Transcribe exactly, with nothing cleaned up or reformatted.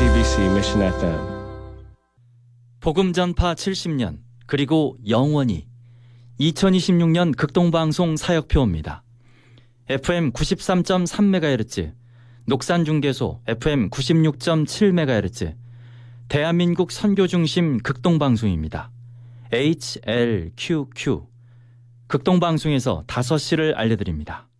지비씨 Mission 에프엠. 복음 전파 칠십 년 그리고 영원히 이천이십육 년 극동방송 사역표입니다. 에프엠 구십삼 점 삼 메가헤르츠, 녹산중계소 에프엠 구십육 점 칠 메가헤르츠, 대한민국 선교중심 극동방송입니다. 에이치엘큐큐 극동방송에서 다섯 시를 알려드립니다.